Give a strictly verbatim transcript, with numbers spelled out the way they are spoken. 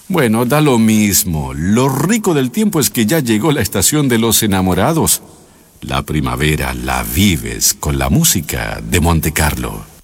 Bueno, da lo mismo. Lo rico del tiempo es que ya llegó la estación de los enamorados. La primavera la vives con la música de Monte Carlo.